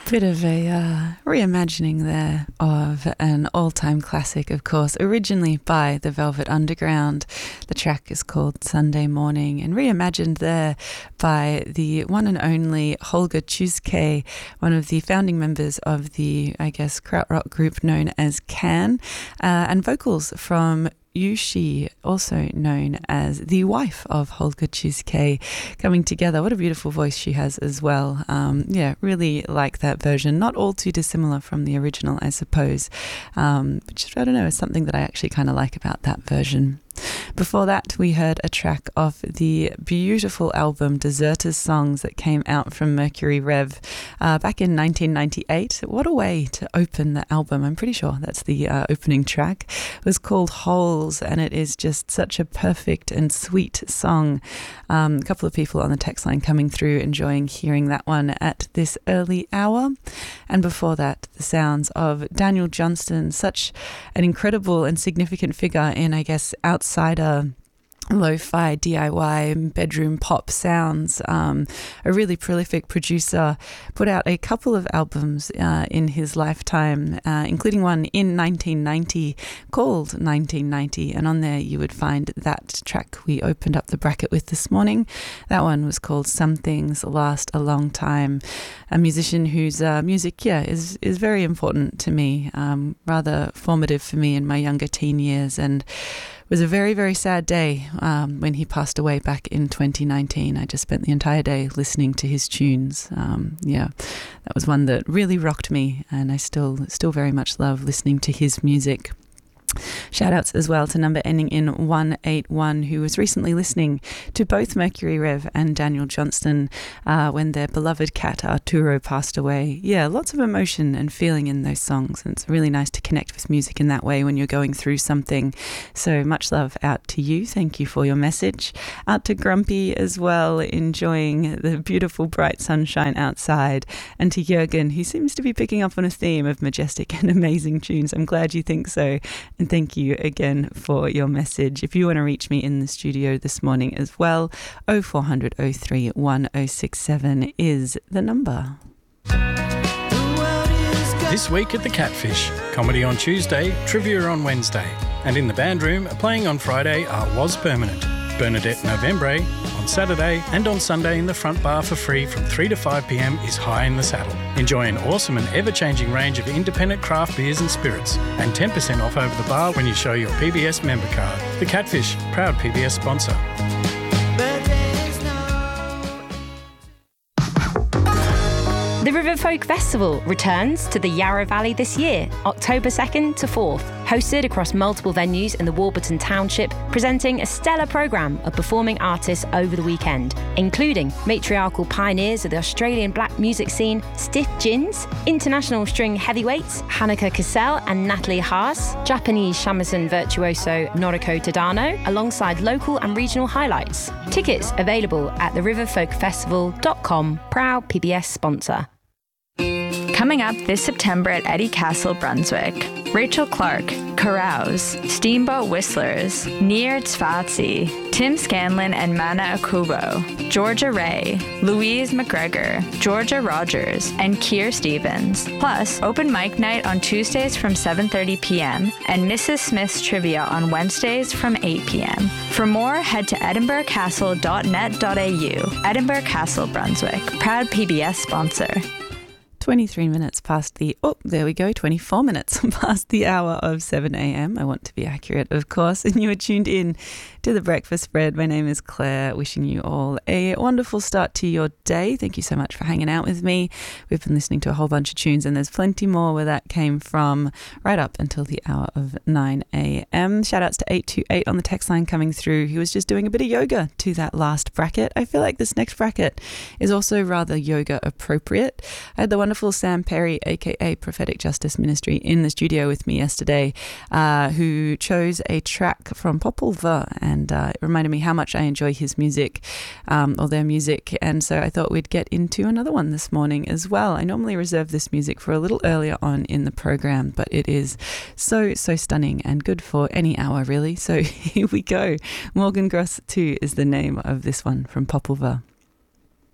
Bit of a reimagining there of an all-time classic, of course, originally by the Velvet Underground. The track is called Sunday Morning and reimagined there by the one and only Holger Czujke, one of the founding members of the, I guess, krautrock group known as Can, and vocals from Yushi, also known as the wife of Holger Czujke, coming together. What a beautiful voice she has as well. Really like that version. Not all too dissimilar from the original, I suppose. Which, I don't know, is something that I actually kind of like about that version. Before that, we heard a track off the beautiful album Deserters Songs that came out from Mercury Rev back in 1998. What a way to open the album. I'm pretty sure that's the opening track. It was called Holes, and it is just such a perfect and sweet song. A couple of people on the text line coming through enjoying hearing that one at this early hour. And before that, the sounds of Daniel Johnston, such an incredible and significant figure in, I guess, outsider lo-fi DIY bedroom pop sounds. A really prolific producer, put out a couple of albums in his lifetime, including one in 1990 called 1990, and on there you would find that track we opened up the bracket with this morning. That one was called Some Things Last a Long Time. A musician whose music is very important to me, rather formative for me in my younger teen years, and was a very, very sad day when he passed away back in 2019. I just spent the entire day listening to his tunes. That was one that really rocked me, and I still very much love listening to his music. Shout outs as well to number ending in 181, who was recently listening to both Mercury Rev and Daniel Johnston when their beloved cat Arturo passed away. Yeah, lots of emotion and feeling in those songs, and it's really nice to connect with music in that way when you're going through something. So much love out to you. Thank you for your message. Out to Grumpy as well, enjoying the beautiful bright sunshine outside, and to Jürgen, who seems to be picking up on a theme of majestic and amazing tunes. I'm glad you think so. And thank you again for your message. If you want to reach me in the studio this morning as well, 0400 03 1067 is the number. This week at the Catfish, comedy on Tuesday, trivia on Wednesday, and in the band room, playing on Friday are Was Permanent, Bernadette Novembre on Saturday, and on Sunday in the front bar for free from 3 to 5 p.m. is High in the Saddle. Enjoy an awesome and ever-changing range of independent craft beers and spirits, and 10% off over the bar when you show your PBS member card. The Catfish, proud PBS sponsor. The River Folk Festival returns to the Yarra Valley this year, October 2nd to 4th, hosted across multiple venues in the Warburton Township, presenting a stellar programme of performing artists over the weekend, including matriarchal pioneers of the Australian black music scene, Stiff Gins, international string heavyweights, Hanneke Cassell and Natalie Haas, Japanese shamisen virtuoso Noriko Tadano, alongside local and regional highlights. Tickets available at theriverfolkfestival.com, proud PBS sponsor. Coming up this September at Eddy Castle, Brunswick, Rachel Clark, Carouse, Steamboat Whistlers, Nir Tzvatzi, Tim Scanlon and Mana Akubo, Georgia Ray, Louise McGregor, Georgia Rogers, and Keir Stevens. Plus, open mic night on Tuesdays from 7:30 p.m. and Mrs. Smith's Trivia on Wednesdays from 8 p.m. For more, head to edinburghcastle.net.au. Edinburgh Castle, Brunswick, proud PBS sponsor. 23 minutes past the, 24 minutes past the hour of 7 a.m. I want to be accurate, of course, and you are tuned in to The Breakfast Spread. My name is Claire, wishing you all a wonderful start to your day. Thank you so much for hanging out with me. We've been listening to a whole bunch of tunes, and there's plenty more where that came from right up until the hour of 9 a.m. Shout outs to 828 on the text line coming through. He was just doing a bit of yoga to that last bracket. I feel like this next bracket is also rather yoga appropriate. I had the wonderful Sam Perry, aka Prophetic Justice Ministry, in the studio with me yesterday, who chose a track from Populva, and it reminded me how much I enjoy his music, or their music, and so I thought we'd get into another one this morning as well. I normally reserve this music for a little earlier on in the program, but it is so stunning and good for any hour really, so here we go. Morgan Gross 2 is the name of this one from Populva.